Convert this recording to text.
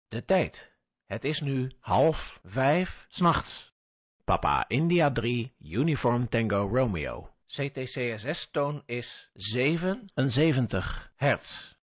De tijd. Het is nu 4:30 's nachts. Papa India 3, Uniform Tango Romeo. CTCSS-toon is 77 hertz.